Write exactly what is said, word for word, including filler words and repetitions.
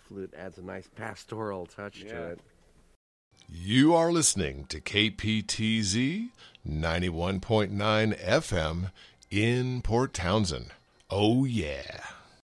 flute adds a nice pastoral touch Yeah. to it. You are listening to K P T Z ninety-one point nine F M in Port Townsend. Oh, yeah.